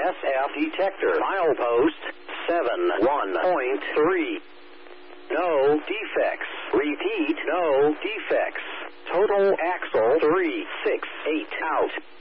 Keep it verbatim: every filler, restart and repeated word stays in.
S F detector. Milepost seven one point three. No defects. Repeat, no defects. Total axle three six eight out.